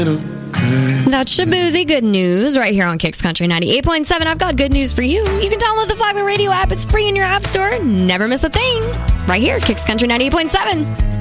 That's Shabuzi. Good news right here on Kicks Country 98.7. I've got good news for you. You can download the Flagler Radio app. It's free in your app store. Never miss a thing. Right here, Kicks Country 98.7.